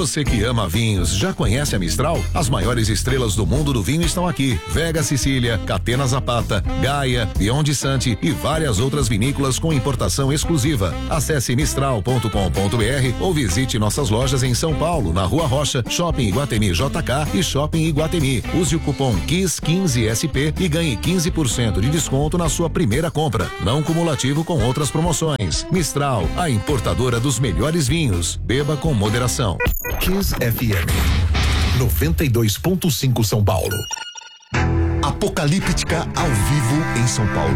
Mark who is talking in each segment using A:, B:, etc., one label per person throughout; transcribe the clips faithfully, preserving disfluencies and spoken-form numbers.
A: Você que ama vinhos, já conhece a Mistral? As maiores estrelas do mundo do vinho estão aqui. Vega Sicília, Catena Zapata, Gaia, Bionde Santi e várias outras vinícolas com importação exclusiva. Acesse mistral ponto com ponto br ou visite nossas lojas em São Paulo, na Rua Rocha, Shopping Iguatemi J K e Shopping Iguatemi. Use o cupom K I S quinze S P e ganhe quinze por cento de desconto na sua primeira compra. Não cumulativo com outras promoções. Mistral, a importadora dos melhores vinhos. Beba com moderação.
B: Kiss F M noventa e dois ponto cinco São Paulo. Apocalíptica ao vivo em São Paulo.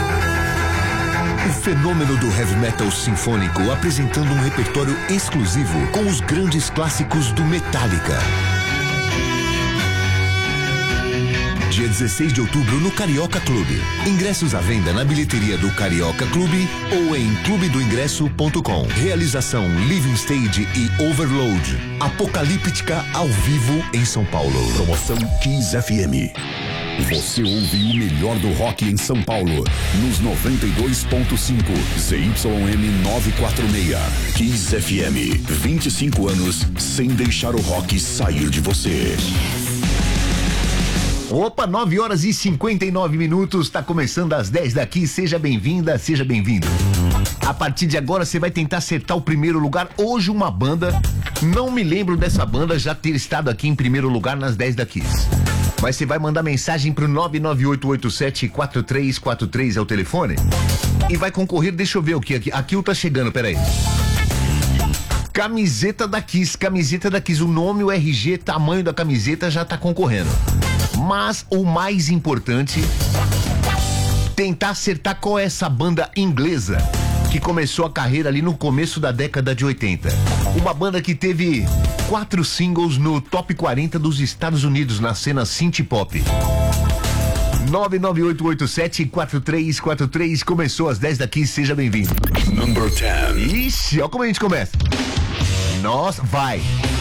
B: O fenômeno do heavy metal sinfônico apresentando um repertório exclusivo com os grandes clássicos do Metallica. Dia dezesseis de outubro no Carioca Clube. Ingressos à venda na bilheteria do Carioca Clube ou em clube do ingresso ponto com. Realização Living Stage e Overload. Apocalíptica ao vivo em São Paulo. Promoção Kiss F M. Você ouve o melhor do rock em São Paulo nos noventa e dois ponto cinco Z Y M novecentos e quarenta e seis. Kiss F M. vinte e cinco anos sem deixar o rock sair de você.
C: Opa, nove horas e cinquenta e nove minutos, tá começando às dez daqui, seja bem-vinda, seja bem-vindo. A partir de agora você vai tentar acertar o primeiro lugar. Hoje uma banda, não me lembro dessa banda já ter estado aqui em primeiro lugar nas dez daqui. Mas você vai mandar mensagem pro nove nove oito oito sete quatro três quatro três, é o telefone, e vai concorrer, deixa eu ver o que aqui, aqui o tá chegando, peraí. Camiseta da Kiss, camiseta da Kiss, o nome, o R G, tamanho da camiseta já tá concorrendo. Mas o mais importante, tentar acertar qual é essa banda inglesa que começou a carreira ali no começo da década de oitenta. Uma banda que teve quatro singles no top quarenta dos Estados Unidos na cena synth pop. nove nove oito oito sete quatro três quatro três, começou às dez daqui, seja bem-vindo.
B: Number dez.
C: Ixi, olha como a gente começa. Nossa, vai.